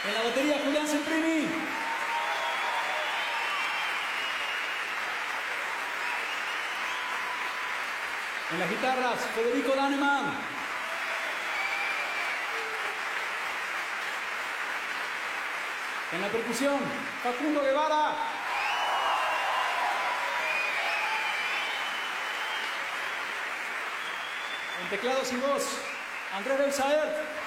En la batería, Julián Semprini. En las guitarras, Federico Daneman. En la percusión, Facundo Guevara. En teclados y voz, Andrés Belsaert.